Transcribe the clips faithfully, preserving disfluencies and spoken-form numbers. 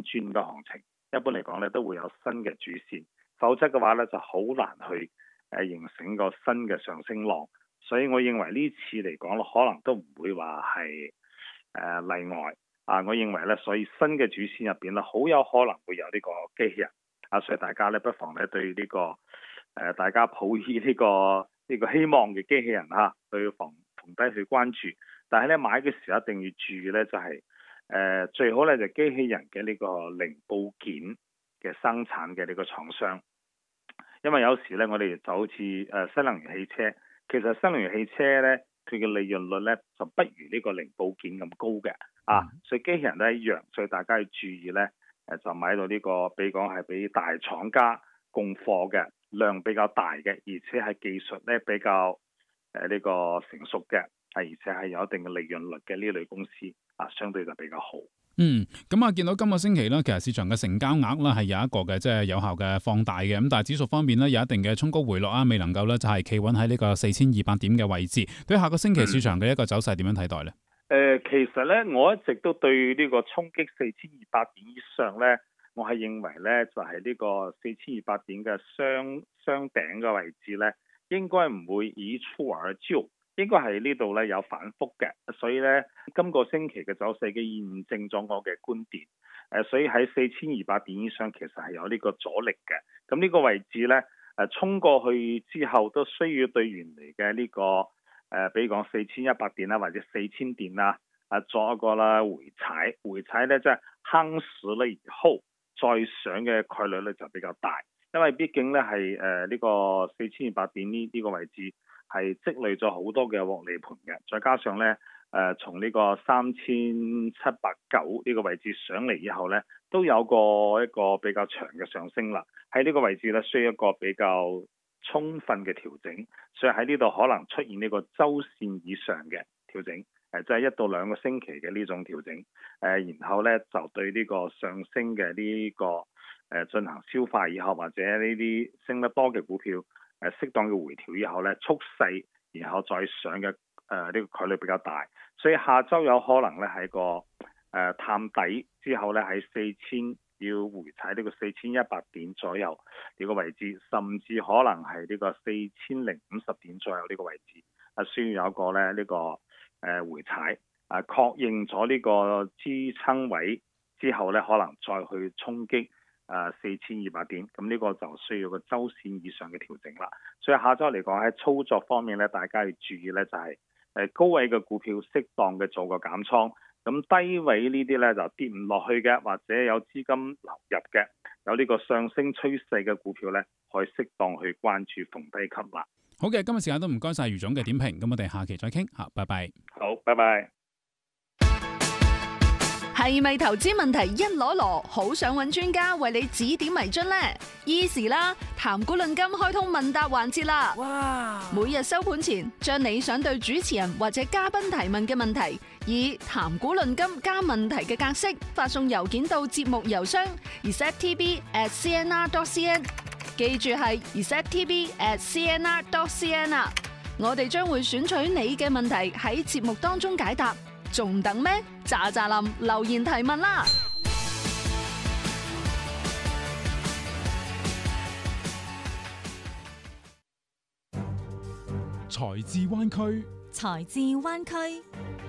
轉嘅行情，一般嚟講咧都會有新嘅主線，否則嘅話咧就好難去誒形成個新嘅上升浪。所以我認為呢次嚟講可能都唔會話係誒例外啊。我認為咧，所以新嘅主線入邊咧，好有可能會有呢個機器人啊，所以大家咧不妨咧對呢、這個誒、呃、大家抱以呢、這個呢、這個希望嘅機器人嚇，去逢逢低去關注。但係咧買嘅時候一定要注意咧，就係、是、誒、呃、最好咧就機器人嘅呢個零部件嘅生產嘅呢個廠商，因為有時咧我哋就好似誒新能源汽車。其實新能源汽車咧，佢嘅利潤率咧就不如呢個零部件咁高嘅啊，所以機器人都一樣，所以大家要注意咧，誒就買到呢、這個，比講係俾大廠家供貨嘅量比較大嘅，而且係技術咧比較誒呢、這個成熟嘅，係而且係有一定嘅利潤率嘅呢類公司啊，相對就比較好。 嗯，咁啊，見到今個星期咧，其實市場嘅成交額咧係有一個嘅即係有效嘅放大嘅，咁但係指數方面咧有一定嘅衝高回落啊，未能夠咧就係企穩喺呢個四千二百點嘅位置。對下個星期市場嘅一個走勢點樣睇待咧？誒、 呃，其實咧我一直都對呢個衝擊四千二百點以上咧，我係認為咧就係呢個四千二百點嘅雙雙頂嘅位置咧，應該唔會一蹴而就。應該係呢度咧有反覆嘅，所以咧今個星期嘅走勢嘅驗證咗我嘅觀點。誒，所以喺四千二百點以上其實係有呢個阻力嘅。咁呢個位置咧誒衝過去之後都需要對原嚟嘅呢個誒、呃，比如講四千一百點啦，或者四千點啦，啊作一個啦回踩，回踩咧即係坑死咧以後再上嘅概率咧就比較大，因為畢竟咧係誒呢個四千二百點呢呢個位置。係積累咗好多嘅獲利盤嘅，再加上咧誒、呃、從呢個三千七百九呢個位置上嚟以後咧，都有個一個比較長嘅上升啦。喺呢個位置咧需要一個比較充分嘅調整，所以喺呢度可能出現呢個周線以上嘅調整，誒即係一到兩個星期嘅呢種調整，誒、呃、然後咧就對呢個上升嘅呢、這個誒、呃、進行消化以後，或者呢啲升得多嘅股票。誒適當嘅回調以後咧，蓄勢然後再上嘅誒呢個概率比較大，所以下週有可能咧喺個誒、呃、探底之後咧喺四千要回踩呢個四千一百點左右呢個位置，甚至可能係呢個四千零五十點左右呢個位置，啊需要有一個咧呢、這個誒、呃、回踩，啊確認咗呢個支撐位之後咧，可能再去衝擊。誒四千二百點，咁呢個就需要個周線以上嘅調整啦。所以下週嚟講喺操作方面咧，大家要注意咧，就係誒高位嘅股票適當嘅做個減倉，咁低位呢啲咧就跌唔落去嘅，或者有資金流入嘅，有呢個上升趨勢嘅股票咧，可以適當去關注逢低吸納。 好嘅，今日時間都唔該晒余總嘅點評，咁我哋下期再傾嚇，拜拜。 好，拜拜。 係咪投資問題一籮籮，好想揾專家為你指點迷津呢？Easy 啦，談股論金開通問答環節啦！哇！每日收盤前，將你想對主持人或者嘉賓提問嘅問題，以談股論金加問題嘅格式發送郵件到節目郵箱 r c e p t b at c n r dot c n， 記住係 r c e p t b at c n r dot c n 啊！我哋將會選取你嘅問題喺節目當中解答。仲等咩？喳喳林留言提問啦！ 財智灣區， 財智灣區。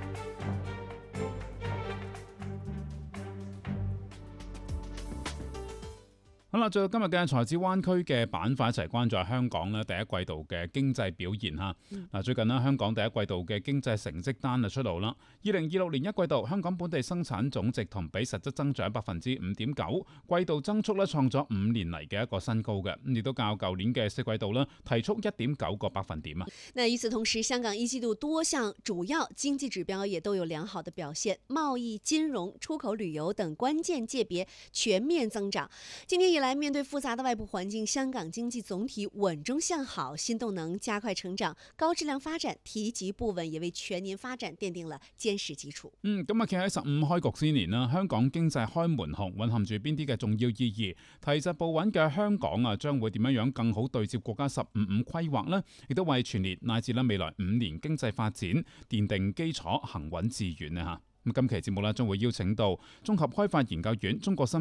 好啦，最後今日嘅財智灣區嘅板塊一齊關注香港咧第一季度嘅經濟表現嚇。嗱、嗯，最近咧香港第一季度嘅經濟成績單就出爐啦。二零二六年一季度香港本地生產總值同比實質增長百分之五點九，季度增速咧創咗五年嚟嘅一個新高嘅，咁亦都較舊年嘅四季度咧提速一點九個百分點啊。 那與此同時，香港一季度多項主要經濟指標也都有良好的表現，貿易、金融、出口、旅遊等關鍵界別全面增長。今年以來，面對複雜的外部環境，香港經濟總體穩中向好，新動能加快成長，高質量發展提及不穩，也為全年發展奠定了堅實基礎。 嗯，咁啊，企喺十五開局之年啦，香港經濟開門紅，蘊含住邊啲嘅重要意義？提實步穩嘅香港啊，將會點樣樣更好對接國家十五五規劃呢？亦都為全年乃至咧未來五年經濟發展奠定基礎，行穩致遠啊！吓咁今期節目咧，將會邀請到綜合開發研究院中國深